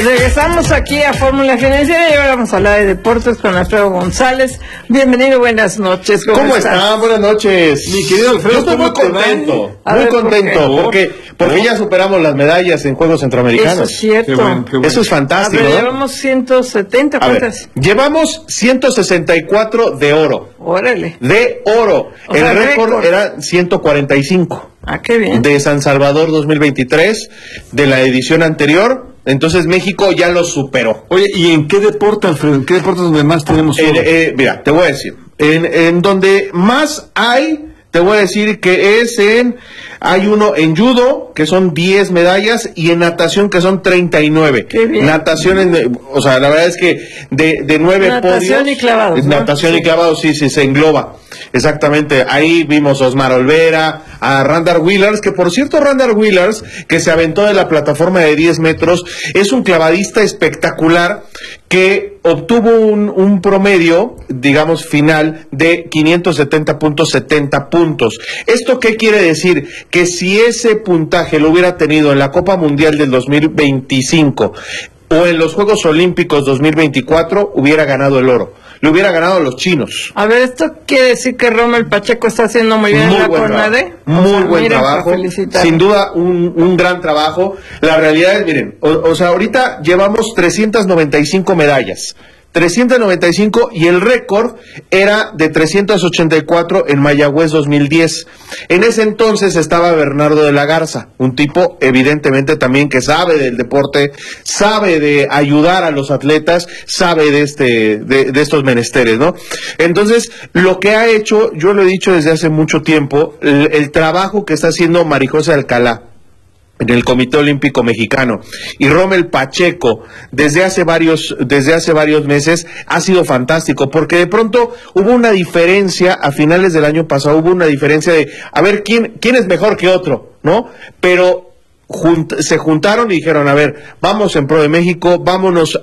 Regresamos aquí a Fórmula Financiera y ahora vamos a hablar de deportes con Alfredo González. Bienvenido, buenas noches. ¿Cómo están? Buenas noches. Mi querido Alfredo, yo estoy muy contento, porque ya superamos las medallas en Juegos Centroamericanos. Eso es cierto. Qué bueno. Eso es fantástico, A ver, ¿no? llevamos 170, ¿cuántas? Llevamos 164 de oro. Órale. De oro. O sea, El récord récord. era 145. Ah, qué bien. De San Salvador 2023, de la edición anterior. Entonces México ya lo superó. Oye, ¿y en qué deporte, Alfredo? ¿En qué deporte es donde más tenemos oro? Mira, te voy a decir. En donde más hay, te voy a decir que hay uno en judo, que son 10 medallas, y en natación, que son 39. Qué bien. Natación, o sea, la verdad es que de 9 Natación podios. y clavados, ¿no? Natación Sí. y clavados, sí, se engloba. Exactamente. Ahí vimos a Osmar Olvera, a Randall Willers, que por cierto, Randall Willers, que se aventó de la plataforma de 10 metros, es un clavadista espectacular que obtuvo un promedio, digamos, final de 570.70 puntos. ¿Esto qué quiere decir? Que si ese puntaje lo hubiera tenido en la Copa Mundial del 2025 o en los Juegos Olímpicos 2024, hubiera ganado el oro. Le hubiera ganado a los chinos. A ver, ¿esto quiere decir que Rommel Pacheco está haciendo muy bien en la CONADE? Muy buen miren, trabajo, para felicitar. sin duda un gran trabajo. La realidad es, miren, o sea, ahorita llevamos 395 medallas. 395 y el récord era de 384 en Mayagüez 2010. En ese entonces estaba Bernardo de la Garza, un tipo evidentemente también que sabe del deporte, sabe de ayudar a los atletas, sabe de estos menesteres, ¿no? Entonces, lo que ha hecho, yo lo he dicho desde hace mucho tiempo, el trabajo que está haciendo Marijose Alcalá en el Comité Olímpico Mexicano y Rommel Pacheco desde hace varios meses ha sido fantástico, porque de pronto hubo una diferencia a finales del año pasado, hubo una diferencia de a ver quién es mejor que otro, ¿no? Pero se juntaron y dijeron, a ver, vamos en pro de México, vámonos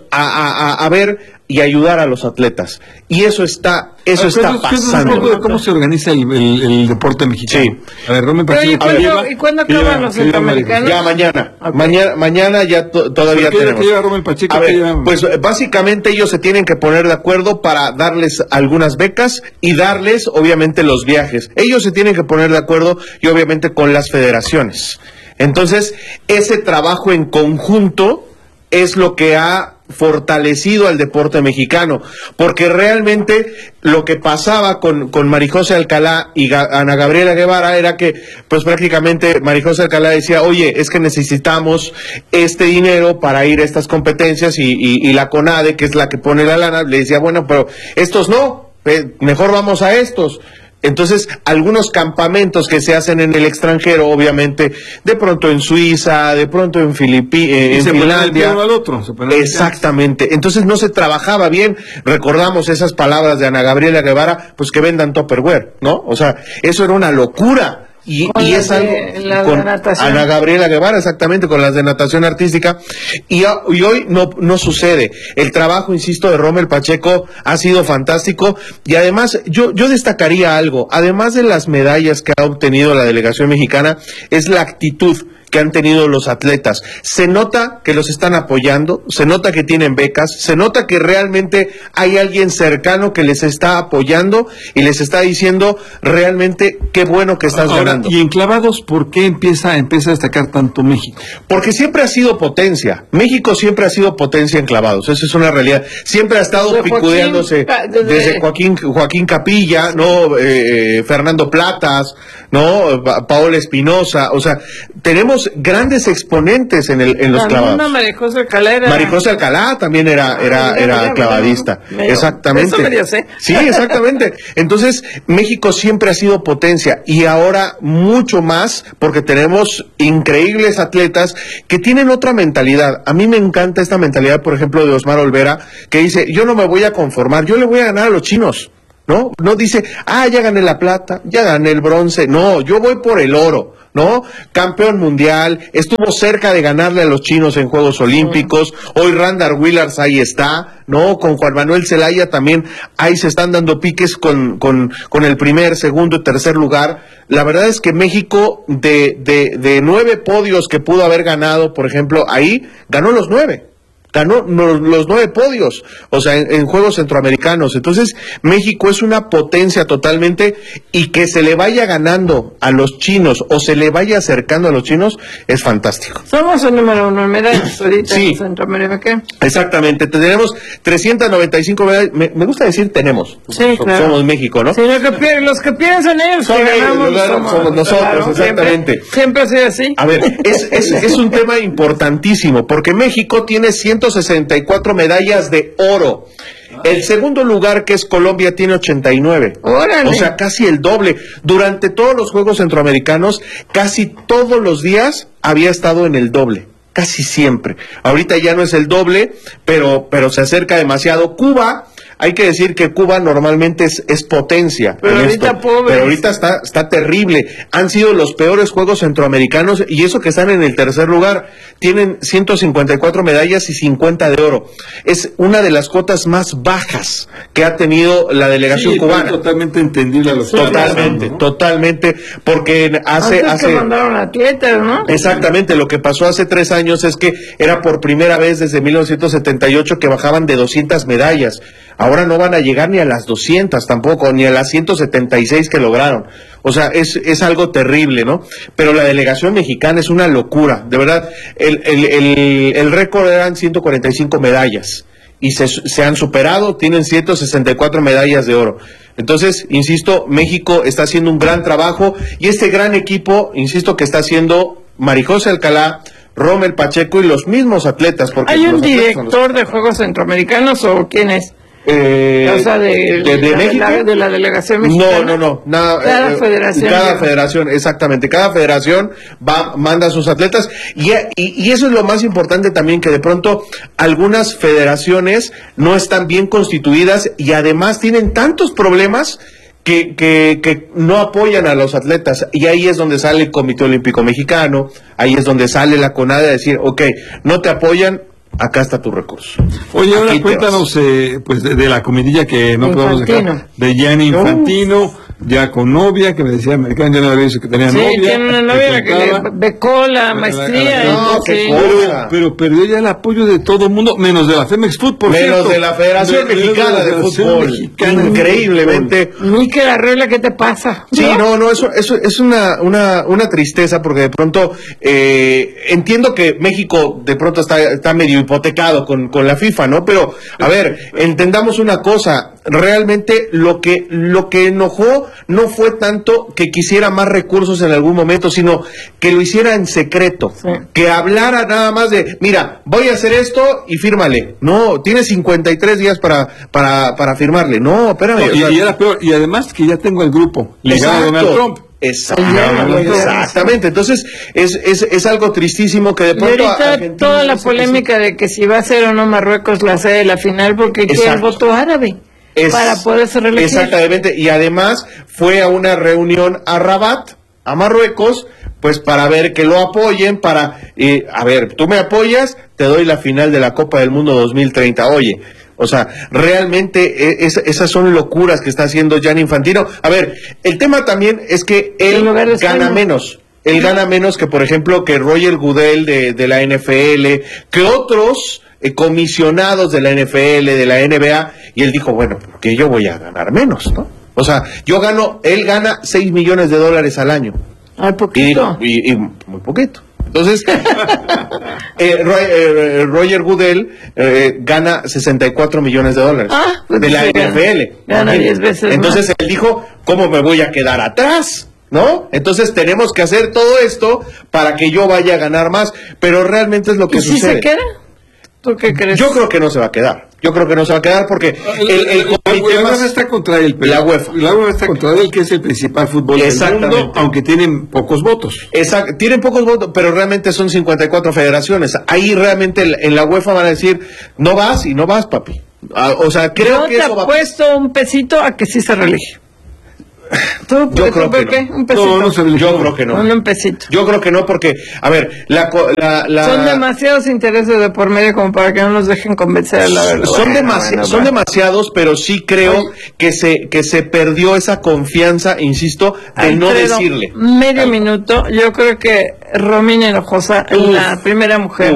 a ver y ayudar a los atletas. Y eso está pasando. Un poco de cómo se organiza el deporte mexicano. Sí. A ver, Rommel Pero, Pacheco. ¿y cuándo acaban los centroamericanos? Ya mañana. Okay. Mañana ya todavía ¿Qué tenemos. lleva Rommel Pacheco? A ver, pues básicamente ellos se tienen que poner de acuerdo para darles algunas becas y darles obviamente los viajes. Ellos se tienen que poner de acuerdo y obviamente con las federaciones. Entonces, ese trabajo en conjunto es lo que ha fortalecido al deporte mexicano, porque realmente lo que pasaba con Marijose Alcalá y Ana Gabriela Guevara era que pues prácticamente Marijose Alcalá decía, oye, es que necesitamos este dinero para ir a estas competencias y la CONADE, que es la que pone la lana, le decía, bueno, pero estos no, mejor vamos a estos. Entonces, algunos campamentos que se hacen en el extranjero, obviamente, de pronto en Suiza, de pronto en Finlandia. Exactamente. Entonces no se trabajaba bien. Recordamos esas palabras de Ana Gabriela Guevara, pues que vendan Tupperware, ¿no? O sea, eso era una locura. Y es algo con Ana Gabriela Guevara, exactamente, con las de natación artística, y hoy no sucede. El trabajo, insisto, de Rommel Pacheco ha sido fantástico, y además yo destacaría algo, además de las medallas que ha obtenido la delegación mexicana, es la actitud que han tenido los atletas. Se nota que los están apoyando, se nota que tienen becas, se nota que realmente hay alguien cercano que les está apoyando y les está diciendo realmente qué bueno que estás ganando. Y en clavados, ¿por qué empieza a destacar tanto México? Porque siempre ha sido potencia. México siempre ha sido potencia en clavados, eso es una realidad. Siempre ha estado picudeándose desde Joaquín Capilla, ¿no? Fernando Platas, ¿no? Paola Espinosa, o sea, tenemos grandes exponentes en los clavados. Marijose Alcalá Marijose Alcalá también era clavadista. Exactamente. Eso medio sé. Sí, exactamente. Entonces, México siempre ha sido potencia y ahora mucho más porque tenemos increíbles atletas que tienen otra mentalidad. A mí me encanta esta mentalidad, por ejemplo, de Osmar Olvera, que dice, yo no me voy a conformar, yo le voy a ganar a los chinos. ¿No? No dice, ya gané la plata, ya gané el bronce. No, yo voy por el oro, ¿no? Campeón mundial, estuvo cerca de ganarle a los chinos en Juegos Olímpicos. Hoy Randall Willers ahí está, ¿no? Con Juan Manuel Zelaya también, ahí se están dando piques con el primer, segundo y tercer lugar. La verdad es que México, de 9 podios que pudo haber ganado, por ejemplo, ahí, ganó los 9. ganó los 9 podios, o sea, en Juegos Centroamericanos. Entonces, México es una potencia totalmente, y que se le vaya ganando a los chinos o se le vaya acercando a los chinos es fantástico. Somos el número 1 en medallas ahorita Sí. en Centroamérica. Exactamente, tenemos 395 medallas, me gusta decir tenemos, Sí, claro. Somos México, ¿no? Sí, los que piensan ellos Son que ellos, ganamos claro, somos nosotros, exactamente. Siempre ha sido así. A ver, es un tema importantísimo, porque México tiene 164 medallas de oro. El segundo lugar, que es Colombia, tiene 89. ¡Órale! O sea, casi el doble. Durante todos los Juegos Centroamericanos, casi todos los días había estado en el doble. Casi siempre. Ahorita ya no es el doble, pero se acerca demasiado. Cuba, hay que decir que Cuba normalmente es potencia. Pero en ahorita esto. pobres. Pero ahorita está terrible. Han sido los peores Juegos Centroamericanos, y eso que están en el tercer lugar. Tienen 154 medallas y 50 de oro. Es una de las cuotas más bajas que ha tenido la delegación cubana. Es totalmente entendible a los Totalmente, porque hace que mandaron atletas, ¿no? Exactamente, lo que pasó hace 3 años es que era por primera vez desde 1978 que bajaban de 200 medallas. Ahora no van a llegar ni a las 200 tampoco, ni a las 176 que lograron. O sea, es algo terrible, ¿no? Pero la delegación mexicana es una locura, de verdad. El récord eran 145 medallas y se han superado, tienen 164 medallas de oro. Entonces, insisto, México está haciendo un gran trabajo, y este gran equipo, insisto, que está haciendo Marijose Alcalá, Rommel Pacheco y los mismos atletas. Porque ¿Hay un los atletas director de Juegos Centroamericanos o quién es? O sea, ¿de México? De la delegación mexicana. No. Cada federación. Cada federación, exactamente. Cada federación manda a sus atletas. Y eso es lo más importante también, que de pronto algunas federaciones no están bien constituidas y además tienen tantos problemas que no apoyan a los atletas, y ahí es donde sale el Comité Olímpico Mexicano, ahí es donde sale la CONADE a decir, ok, no te apoyan, acá está tu recurso. Oye, ahora Aquí te cuéntanos pues de la comidilla que no podemos dejar, de Gianni Infantino, ya con novia, que me decía americano, ya no había visto que tenía novia. Sí, tiene una novia que le becó la maestría. No, qué cosa. Pero perdió ya el apoyo de todo el mundo, menos de la Femex Food, por cierto. Menos de la Federación Mexicana de Fútbol. Increíblemente. Mikel Arreola, ¿qué te pasa? Sí, no, eso es una tristeza, porque de pronto entiendo que México de pronto está medio hipotecado con la FIFA, ¿no? Pero, a ver, entendamos una cosa, realmente lo que enojó no fue tanto que quisiera más recursos en algún momento, sino que lo hiciera en secreto, sí. Que hablara nada más de, mira, voy a hacer esto y fírmale. No, tienes 53 días para firmarle. No, espérame. Y era peor, y además que ya tengo el grupo ligado a Donald Trump. Exactamente, entonces es algo tristísimo que de pronto y ahorita toda la polémica de que si va a ser o no Marruecos la sede de la final, porque quiere el voto árabe para poderse reelegir. Exactamente, y además fue a una reunión a Rabat, a Marruecos, pues para ver que lo apoyen, a ver, tú me apoyas, te doy la final de la Copa del Mundo 2030, oye. O sea, realmente esas son locuras que está haciendo Gianni Infantino. A ver, el tema también es que él gana menos. Él gana menos que, por ejemplo, que Roger Goodell de la NFL, que otros comisionados de la NFL, de la NBA, y él dijo, bueno, que yo voy a ganar menos, ¿no? O sea, él gana $6 millones al año. Ay, poquito. Y muy poquito. Entonces, Roger Goodell gana $64 millones pues de la NFL. Gana 10 veces Entonces más. Él dijo, ¿cómo me voy a quedar atrás? ¿No? Entonces tenemos que hacer todo esto para que yo vaya a ganar más, pero realmente es lo que sucede. ¿Y si se queda? ¿Tú qué crees? Yo creo que no se va a quedar. porque la UEFA está contra él. La UEFA está contra él, que es el principal fútbol del mundo, aunque tienen pocos votos. Exacto, tienen pocos votos, pero realmente son 54 federaciones. Ahí realmente en la UEFA van a decir, no vas y no vas, papi. O sea, creo que eso va a... Yo te apuesto un pesito a que sí se reelige. Yo creo que qué? no. ¿Un pesito? Yo creo que no. Un pesito. Yo creo que no, porque, a ver, son demasiados intereses de por medio como para que no nos dejen convencer de la verdad. Son demasiados, pero sí creo que se perdió esa confianza, insisto, de no decirle. Medio minuto, yo creo que Romina Hinojosa, la primera mujer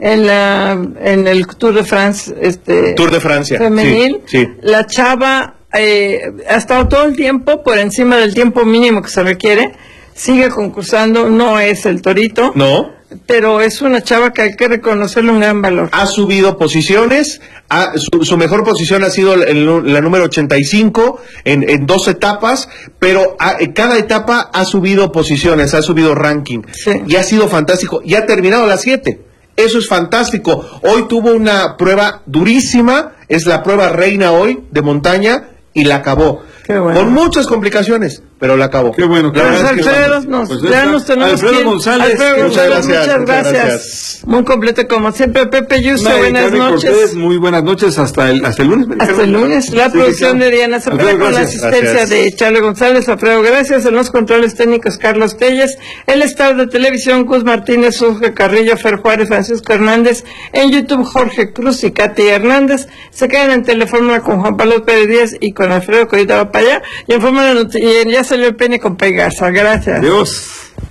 en el Tour de France, Tour de Francia femenil, sí. La chava ha estado todo el tiempo por encima del tiempo mínimo que se requiere, sigue concursando, no es el torito, no, pero es una chava que hay que reconocerle un gran valor. Ha subido posiciones, su mejor posición ha sido la número 85 en 2 etapas, pero cada etapa ha subido posiciones, ha subido ranking, sí. Y ha sido fantástico, y ha terminado las 7. Eso es fantástico. Hoy tuvo una prueba durísima, es la prueba reina hoy de montaña, y la acabó. Qué bueno. Con muchas complicaciones, pero la acabó. Qué bueno. Alfredo, ya nos tenemos Alfredo González. Muchas gracias. Muy completo como siempre. Pepe Yuso, buenas noches. Cortés, muy buenas noches, hasta el lunes. Hasta el lunes. La producción de Diana Zapata con la asistencia de Charlie González. Alfredo, gracias. En los controles técnicos, Carlos Telles. El staff de televisión, Gus Martínez, Jorge Carrillo, Fer Juárez, Francisco Hernández. En YouTube, Jorge Cruz y Katy Hernández. Se quedan en Telefórmula con Juan Pablo Pérez Díaz y con Alfredo, que ahorita va para allá. Y en Fórmula ya salió el pene con Pay Garza. Gracias. Adiós.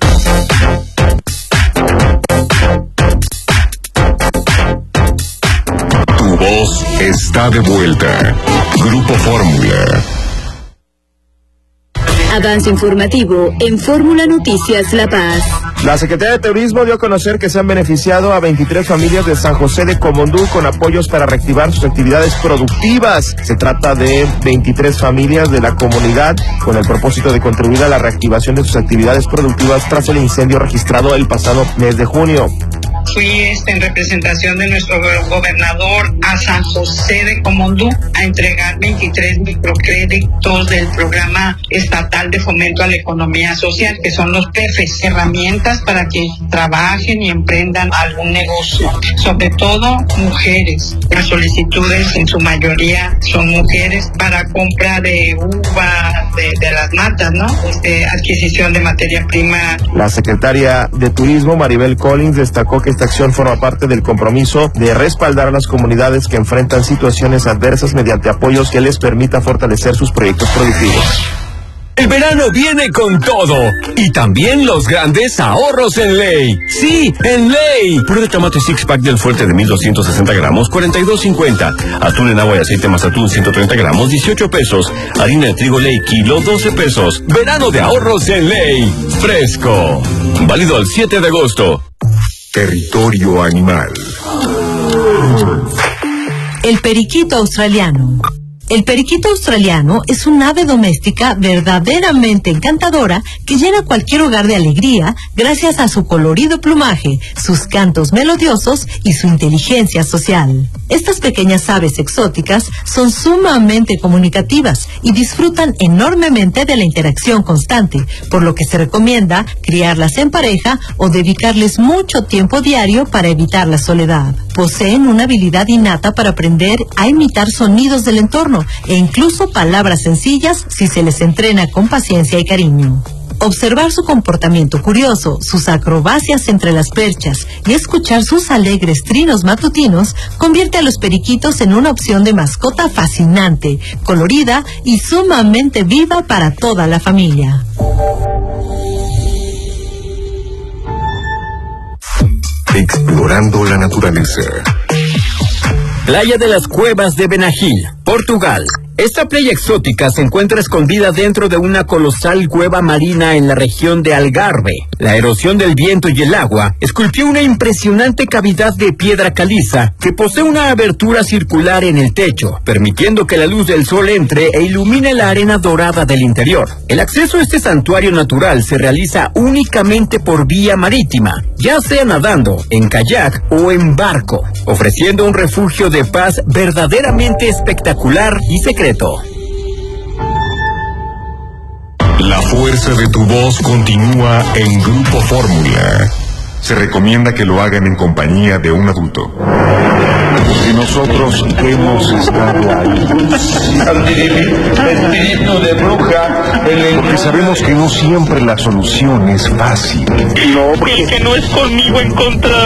Tu voz está de vuelta. Grupo Fórmula. Avance informativo en Fórmula Noticias La Paz. La Secretaría de Turismo dio a conocer que se han beneficiado a 23 familias de San José de Comondú con apoyos para reactivar sus actividades productivas. Se trata de 23 familias de la comunidad con el propósito de contribuir a la reactivación de sus actividades productivas tras el incendio registrado el pasado mes de junio. Fui en representación de nuestro gobernador a San José de Comondú a entregar 23 microcréditos del programa estatal de fomento a la economía social, que son los PEFES, herramientas para que trabajen y emprendan algún negocio, sobre todo mujeres. Las solicitudes en su mayoría son mujeres para compra de uva de las matas, ¿no? Adquisición de materia prima. La secretaria de Turismo, Maribel Collins, destacó que esta acción forma parte del compromiso de respaldar a las comunidades que enfrentan situaciones adversas mediante apoyos que les permita fortalecer sus proyectos productivos. El verano viene con todo y también los grandes ahorros en Ley. Sí, en Ley. Puré de tomate six pack del Fuerte de 1260 gramos, 42.50. Atún en agua y aceite más atún 130 gramos, 18 pesos. Harina de trigo Ley kilo, 12 pesos. Verano de ahorros en Ley. Fresco. Válido el 7 de agosto. Territorio animal. El periquito australiano. El periquito australiano es un ave doméstica verdaderamente encantadora que llena cualquier hogar de alegría gracias a su colorido plumaje, sus cantos melodiosos y su inteligencia social. Estas pequeñas aves exóticas son sumamente comunicativas y disfrutan enormemente de la interacción constante, por lo que se recomienda criarlas en pareja o dedicarles mucho tiempo diario para evitar la soledad. Poseen una habilidad innata para aprender a imitar sonidos del entorno e incluso palabras sencillas si se les entrena con paciencia y cariño. Observar su comportamiento curioso, sus acrobacias entre las perchas y escuchar sus alegres trinos matutinos convierte a los periquitos en una opción de mascota fascinante, colorida y sumamente viva para toda la familia. Explorando la naturaleza. Playa de las Cuevas de Benagil, Portugal. Esta playa exótica se encuentra escondida dentro de una colosal cueva marina en la región de Algarve. La erosión del viento y el agua esculpió una impresionante cavidad de piedra caliza que posee una abertura circular en el techo, permitiendo que la luz del sol entre e ilumine la arena dorada del interior. El acceso a este santuario natural se realiza únicamente por vía marítima, ya sea nadando, en kayak o en barco, ofreciendo un refugio de paz verdaderamente espectacular y secreto. La fuerza de tu voz continúa en Grupo Fórmula. Se recomienda que lo hagan en compañía de un adulto. Y nosotros hemos estado ahí. Espíritu de bruja. Porque sabemos que no siempre la solución es fácil. No, porque no es conmigo en contra.